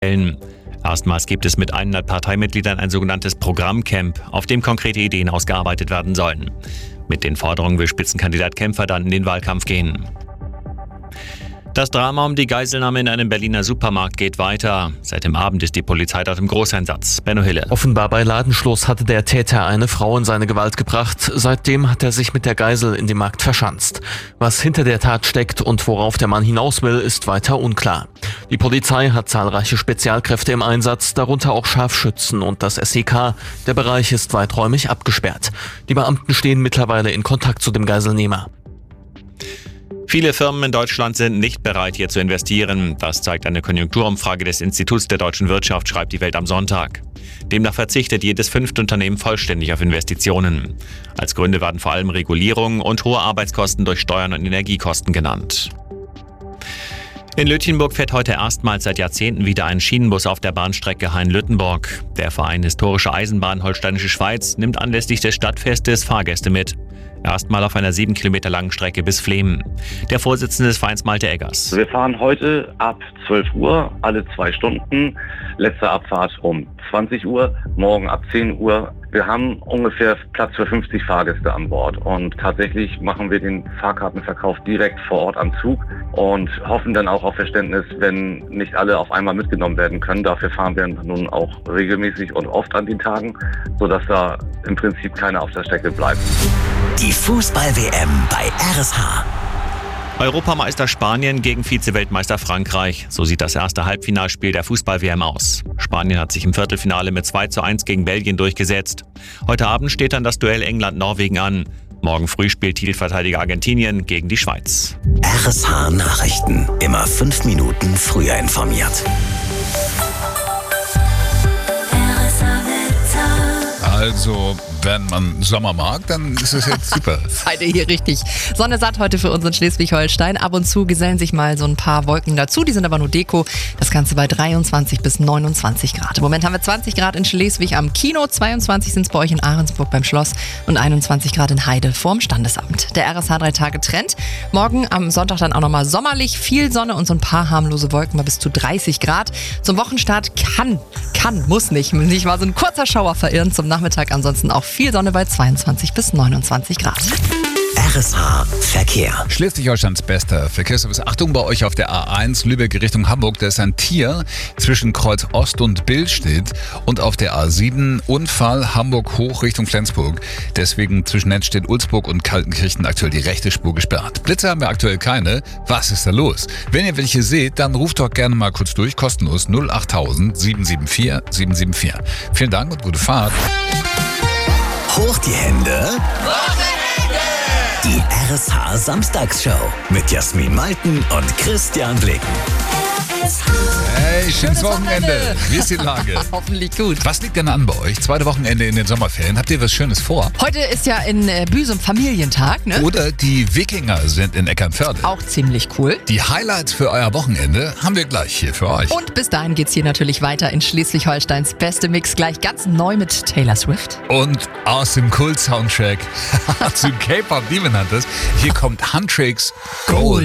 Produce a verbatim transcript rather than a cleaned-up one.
Erstmals gibt es mit hundert Parteimitgliedern ein sogenanntes Programmcamp, auf dem konkrete Ideen ausgearbeitet werden sollen. Mit den Forderungen will Spitzenkandidat Kämpfer dann in den Wahlkampf gehen. Das Drama um die Geiselnahme in einem Berliner Supermarkt geht weiter. Seit dem Abend ist die Polizei dort im Großeinsatz. Benno Hille. Offenbar bei Ladenschluss hatte der Täter eine Frau in seine Gewalt gebracht. Seitdem hat er sich mit der Geisel in dem Markt verschanzt. Was hinter der Tat steckt und worauf der Mann hinaus will, ist weiter unklar. Die Polizei hat zahlreiche Spezialkräfte im Einsatz, darunter auch Scharfschützen und das S E K. Der Bereich ist weiträumig abgesperrt. Die Beamten stehen mittlerweile in Kontakt zu dem Geiselnehmer. Viele Firmen in Deutschland sind nicht bereit, hier zu investieren. Das zeigt eine Konjunkturumfrage des Instituts der deutschen Wirtschaft, schreibt die Welt am Sonntag. Demnach verzichtet jedes fünfte Unternehmen vollständig auf Investitionen. Als Gründe werden vor allem Regulierung und hohe Arbeitskosten durch Steuern und Energiekosten genannt. In Lütjenburg fährt heute erstmals seit Jahrzehnten wieder ein Schienenbus auf der Bahnstrecke Hain-Lüttenborg. Der Verein Historische Eisenbahn Holsteinische Schweiz nimmt anlässlich des Stadtfestes Fahrgäste mit. Erstmal auf einer sieben Kilometer langen Strecke bis Flehmen. Der Vorsitzende des Vereins Malte Eggers. Wir fahren heute ab zwölf Uhr, alle zwei Stunden. Letzte Abfahrt um zwanzig Uhr, morgen ab zehn Uhr. Wir haben ungefähr Platz für fünfzig Fahrgäste an Bord. Und tatsächlich machen wir den Fahrkartenverkauf direkt vor Ort am Zug und hoffen dann auch auf Verständnis, wenn nicht alle auf einmal mitgenommen werden können. Dafür fahren wir nun auch regelmäßig und oft an den Tagen, sodass da im Prinzip keiner auf der Strecke bleibt. Die Fußball-W M bei R S H. Europameister Spanien gegen Vize-Weltmeister Frankreich. So sieht das erste Halbfinalspiel der Fußball-W M aus. Spanien hat sich im Viertelfinale mit zwei zu eins gegen Belgien durchgesetzt. Heute Abend steht dann das Duell England-Norwegen an. Morgen früh spielt Titelverteidiger Argentinien gegen die Schweiz. R S H Nachrichten. Immer fünf Minuten früher informiert. Also, wenn man Sommer mag, dann ist es jetzt super. Seid ihr hier richtig. Sonne satt heute für uns in Schleswig-Holstein. Ab und zu gesellen sich mal so ein paar Wolken dazu. Die sind aber nur Deko. Das Ganze bei dreiundzwanzig bis neunundzwanzig Grad. Im Moment haben wir zwanzig Grad in Schleswig am Kino, zweiundzwanzig sind es bei euch in Ahrensburg beim Schloss und einundzwanzig Grad in Heide vorm Standesamt. Der R S H drei Tage Trend. Morgen am Sonntag dann auch nochmal sommerlich. Viel Sonne und so ein paar harmlose Wolken bei bis zu dreißig Grad. Zum Wochenstart kann, kann, muss nicht. Nicht mal so ein kurzer Schauer verirren zum Nachmittag. Ansonsten auch viel Sonne bei zweiundzwanzig bis neunundzwanzig Grad. R S H Verkehr. Schleswig-Holsteins bester Verkehrsservice. Achtung bei euch auf der A eins Lübeck Richtung Hamburg. Da ist ein Tier zwischen Kreuz Ost und Billstedt. Und auf der A sieben Unfall Hamburg hoch Richtung Flensburg. Deswegen zwischen Nennstedt, Ulzburg und Kaltenkirchen aktuell die rechte Spur gesperrt. Blitze haben wir aktuell keine. Was ist da los? Wenn ihr welche seht, dann ruft doch gerne mal kurz durch. Kostenlos null acht tausend sieben sieben vier sieben sieben vier. Vielen Dank und gute Fahrt. Hoch die Hände. Die R S H Samstagsshow mit Jasmin Malten und Christian Blick. Hey, schönes Wochenende. Wie ist die Lage? Hoffentlich gut. Was liegt denn an bei euch? Zweite Wochenende in den Sommerferien. Habt ihr was Schönes vor? Heute ist ja in äh, Büsum Familientag, ne? Oder die Wikinger sind in Eckernförde. Auch ziemlich cool. Die Highlights für euer Wochenende haben wir gleich hier für euch. Und bis dahin geht's hier natürlich weiter in Schleswig-Holsteins beste Mix. Gleich ganz neu mit Taylor Swift. Und aus dem Kult-Soundtrack zu K-Pop Demon Hunters. Hier kommt Huntrix Gold.